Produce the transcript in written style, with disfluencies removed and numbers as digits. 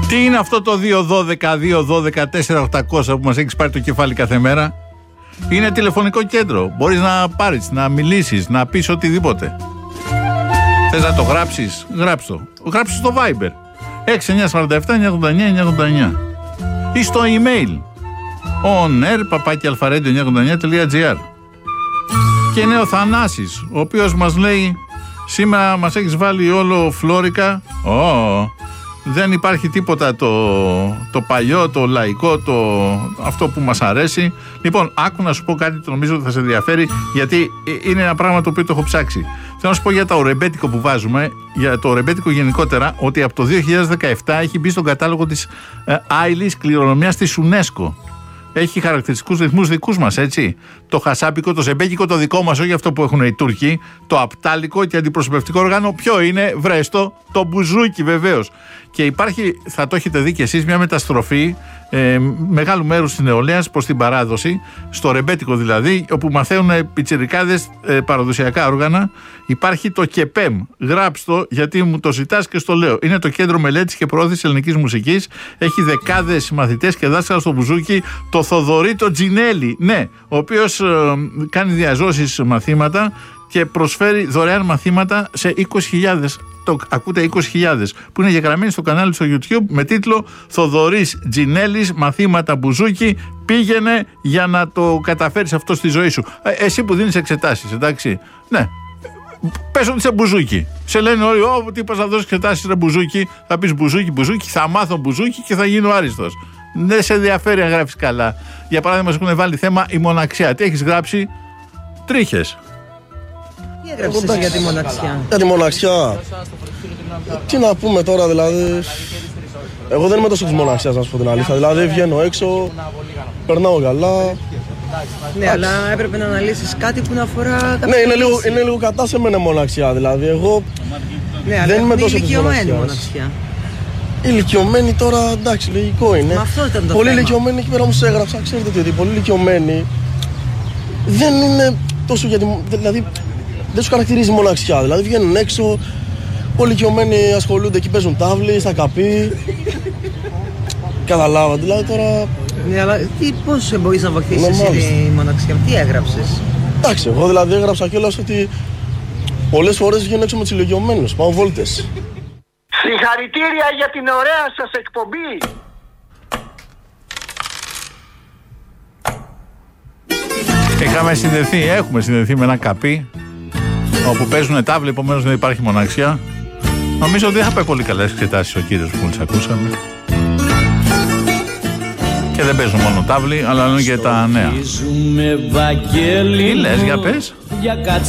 Τι είναι αυτό το 212-212-4800 που μας έχεις πάρει το κεφάλι κάθε μέρα? Είναι τηλεφωνικό κέντρο. Μπορείς να πάρεις, να μιλήσεις, να πεις οτιδήποτε. Θες να το γράψεις? Γράψτε το. Γράψτε στο Viber 6947-989-989 ή στο email onair@alpharadio989.gr. Και είναι ο Θανάσης, ο οποίος μας λέει: σήμερα μας έχεις βάλει όλο φλόρικα. Δεν υπάρχει τίποτα το παλιό, το λαϊκό, αυτό που μας αρέσει. Λοιπόν, άκου να σου πω κάτι, το νομίζω ότι θα σε ενδιαφέρει, γιατί είναι ένα πράγμα το οποίο το έχω ψάξει. Θέλω να σου πω για το ρεμπέτικο που βάζουμε, για το ρεμπέτικο γενικότερα, ότι από το 2017 έχει μπει στον κατάλογο της άειλης κληρονομιάς της UNESCO. Έχει χαρακτηριστικούς ρυθμούς δικούς μας, έτσι. Το χασάπικο, το ζεμπέκικο, το δικό μας, όχι αυτό που έχουν οι Τούρκοι. Το απτάλικο και αντιπροσωπευτικό όργανο, ποιο είναι? Βρέστο, το μπουζούκι βεβαίως. Και υπάρχει, θα το έχετε δει κι εσείς, μια μεταστροφή μεγάλου μέρους της νεολαίας προς την παράδοση, στο ρεμπέτικο δηλαδή, όπου μαθαίνουν πιτσιρικάδες παραδοσιακά όργανα. Υπάρχει το ΚΕΠΕΜ. Γράψτε το, γιατί μου το ζητάς και στο λέω. Είναι το Κέντρο Μελέτης και Προώθησης Ελληνικής Μουσικής. Έχει δεκάδες μαθητές και δάσκαλα στο μπουζούκι. Το Θοδωρή το Τζινέλη, ναι, ο οποίος κάνει διαζώσεις μαθήματα και προσφέρει δωρεάν μαθήματα σε 20.000. Ακούτε, 20.000 που είναι γεγραμμένοι στο κανάλι στο YouTube με τίτλο Θοδωρής Τζινέλης, μαθήματα μπουζούκι. Πήγαινε για να το καταφέρεις αυτό στη ζωή σου. Εσύ που δίνεις εξετάσεις, εντάξει. Ναι, πες ότι είσαι μπουζούκι. Σε λένε όλοι: τι είπα να δώσεις εξετάσεις, ρε μπουζούκι? Θα πεις μπουζούκι, θα μάθω μπουζούκι και θα γίνω άριστος. Δεν σε ενδιαφέρει αν γράφεις καλά. Για παράδειγμα, μας έχουν βάλει θέμα η μοναξιά. Τι έχεις γράψει? Τρίχες. Τι έγραψες εσύ για τη μοναξιά? Για τη μοναξιά. Τι να πούμε τώρα, δηλαδή. Εγώ δεν είμαι τόσο της μοναξιάς, να σου πω την αλήθεια. Δηλαδή, βγαίνω έξω, περνάω καλά. Ναι, αλλά έπρεπε να αναλύσεις κάτι που να αφορά. Ναι, είναι λίγο κατά σε μένα μοναξιά. Δηλαδή, εγώ δεν είμαι τόσο της μοναξιάς. Ηλικιωμένοι τώρα, εντάξει, λογικό είναι. Μα αυτό ήταν το πολύ θέμα. ηλικιωμένοι, εκεί πέρα όμως έγραψα, ξέρετε τι, πολύ ηλικιωμένοι δεν είναι τόσο δηλαδή δεν σου χαρακτηρίζει μοναξιά. Δηλαδή βγαίνουν έξω, πολύ ηλικιωμένοι ασχολούνται εκεί, παίζουν τάβλη, στα καπί. Καταλάβατε, δηλαδή τώρα. Ναι, αλλά πώς μπορείς να βοηθήσεις τη μοναξιά, τι έγραψες? Εντάξει, εγώ δηλαδή έγραψα κιόλας ότι πολλές φορές βγαίνω έξω με τους ηλικιωμένους, πάω βόλτες. Συγχαρητήρια για την ωραία σας εκπομπή. Έχουμε συνδεθεί με ένα καπί όπου παίζουν τάβλη, επομένως δεν υπάρχει μοναξιά. Νομίζω ότι δεν θα πάει πολύ καλά στις εξετάσεις ο κύριος που μόλις ακούσαμε. Και δεν παίζουν μόνο τάβλη, αλλά είναι και τα νέα. Τι λες, για πες?